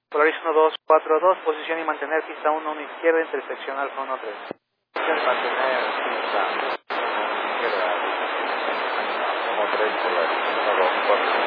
Polaris 1242, posición y mantener pista 1 izquierda, intersección Alfa 13. Mantener pista 1 izquierda, 13, Polaris 1242.